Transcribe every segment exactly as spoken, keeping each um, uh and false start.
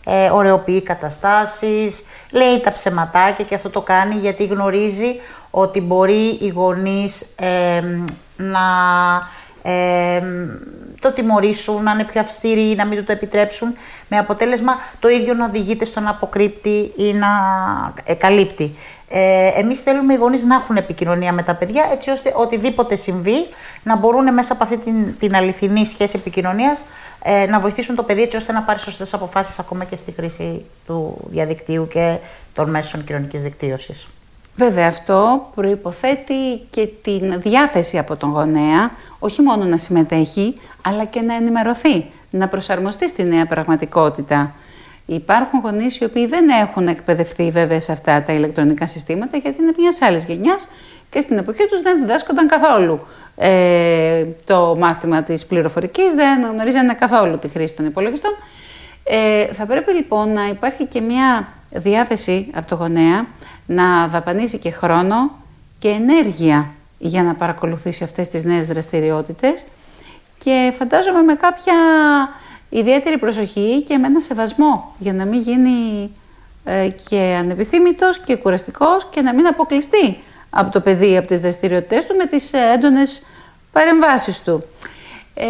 ε, ωρεοποιεί καταστάσεις, λέει τα ψεματάκια και αυτό το κάνει γιατί γνωρίζει ότι μπορεί οι γονείς ε, να ε, το τιμωρήσουν, να είναι πιο αυστηροί, να μην του το επιτρέψουν, με αποτέλεσμα το ίδιο να οδηγείται στο να αποκρύπτει ή να ε, καλύπτει. Ε, εμείς θέλουμε οι γονείς να έχουν επικοινωνία με τα παιδιά, έτσι ώστε οτιδήποτε συμβεί να μπορούν μέσα από αυτή την, την αληθινή σχέση επικοινωνίας ε, να βοηθήσουν το παιδί έτσι ώστε να πάρει σωστές αποφάσεις ακόμα και στη χρήση του διαδικτύου και των μέσων κοινωνικής δικτύωσης. Βέβαια, αυτό προϋποθέτει και την διάθεση από τον γονέα, όχι μόνο να συμμετέχει, αλλά και να ενημερωθεί, να προσαρμοστεί στη νέα πραγματικότητα. Υπάρχουν γονείς οι οποίοι δεν έχουν εκπαιδευτεί βέβαια σε αυτά τα ηλεκτρονικά συστήματα, γιατί είναι μιας άλλης γενιάς και στην εποχή τους δεν διδάσκονταν καθόλου ε, το μάθημα της πληροφορικής, δεν γνωρίζανε καθόλου τη χρήση των υπολογιστών. Ε, θα πρέπει λοιπόν να υπάρχει και μια διάθεση από το γονέα να δαπανίσει και χρόνο και ενέργεια για να παρακολουθήσει αυτές τις νέες δραστηριότητες και φαντάζομαι με κάποια ιδιαίτερη προσοχή και με ένα σεβασμό για να μην γίνει ε, και ανεπιθύμητος και κουραστικός και να μην αποκλειστεί από το παιδί, από τις δραστηριότητες του με τις έντονες παρεμβάσεις του. Ε,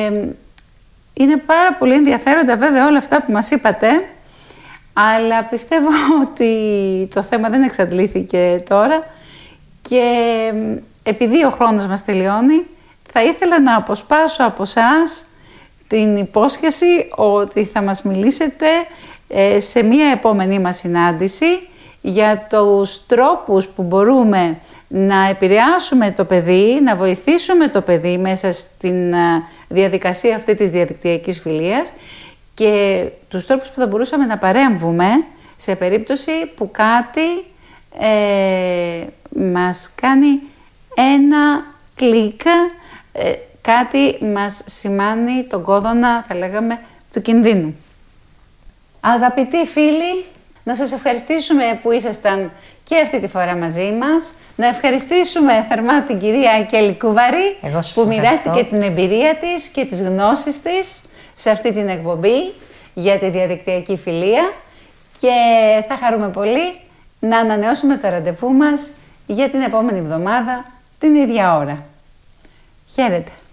είναι πάρα πολύ ενδιαφέροντα βέβαια όλα αυτά που μας είπατε, αλλά πιστεύω ότι το θέμα δεν εξαντλήθηκε τώρα και επειδή ο χρόνος μας τελειώνει, θα ήθελα να αποσπάσω από εσάς την υπόσχεση ότι θα μας μιλήσετε σε μία επόμενή μας συνάντηση για τους τρόπους που μπορούμε να επηρεάσουμε το παιδί, να βοηθήσουμε το παιδί μέσα στην διαδικασία αυτή της διαδικτυακής φιλίας και τους τρόπους που θα μπορούσαμε να παρέμβουμε σε περίπτωση που κάτι ε, μας κάνει ένα κλικ, ε, κάτι μας σημάνει τον κόδωνα, θα λέγαμε, του κινδύνου. Αγαπητοί φίλοι, να σας ευχαριστήσουμε που ήσασταν και αυτή τη φορά μαζί μας. Να ευχαριστήσουμε θερμά την κυρία Ακέλη Κούβαρη που μοιράστηκε την εμπειρία της και τις γνώσεις της σε αυτή την εκπομπή για τη διαδικτυακή φιλία και θα χαρούμε πολύ να ανανεώσουμε το ραντεβού μας για την επόμενη εβδομάδα την ίδια ώρα. Χαίρετε!